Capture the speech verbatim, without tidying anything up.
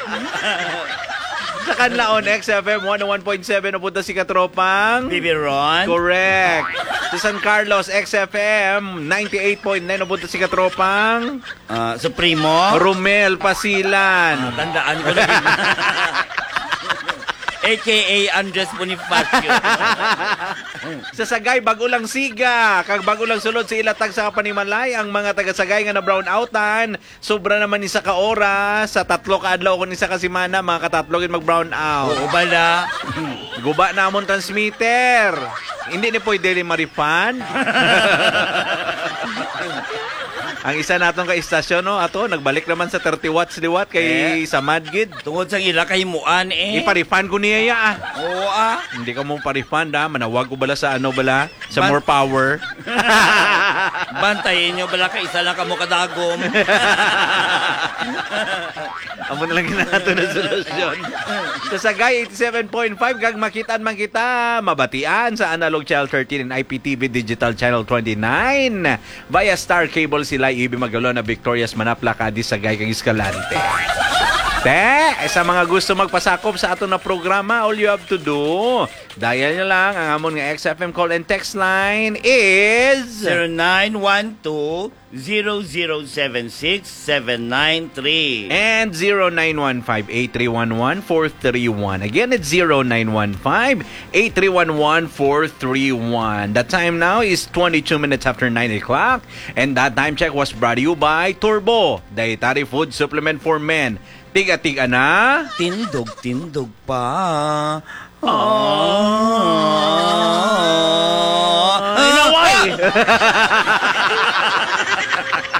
Sa Kanlaon, X F M one oh one point seven, napunta si Katropang Bibiron. Correct. Sa San Carlos, X F M ninety-eight point nine, napunta si Katropang uh, Supremo. Romel Pasilan. Uh, tandaan ko na. A K A Andres Bonifacio. Sa Sagay, bagulang siga. Kag bagulang sulod sa ilatag sa Kapanimalay, ang mga taga-Sagay nga na brown outan. Sobra naman isa ka oras. Sa tatlo ka adlaw kung isa ka simana, mga katatlo kin mag-brown out. Oo, bala. Guba na amon transmitter. Hindi ni pwede rin marifan. Ang isa natong ka-istasyon, no, ato, nagbalik naman sa thirty watts liwat kay eh, sa Madgid. Tungod sa ila kay muan eh. Iparifan ko niya ya ah. Oo ah. Hindi ka mo parifan da, manawag ko bala sa ano bala, sa Ban- more power. Bantayin nyo bala ka isa lang ka mo kadagom. Amo na lang ginato na solusyon. Sa Sagay eighty-seven point five, gag makitaan man kita, mabatian sa Analog Channel thirteen and I P T V Digital Channel twenty-nine. Via Star Cable sila ibi magalo na Victoria's Manapla Cadiz Sagay kang Escalante. Te, sa mga gusto magpasakop sa ato na programa, all you have to do, dial nyo lang ang amon nga X F M call and text line is zero nine one two zero zero seven six seven nine three and zero nine one five eight three one one four three one. Again, it's zero nine one five eight three one one four three one. The time now is twenty-two minutes after nine o'clock, and that time check was brought to you by Turbo, dietary food supplement for men. Tiga-tiga na. Tindog-tindog pa. Ah. Inaway!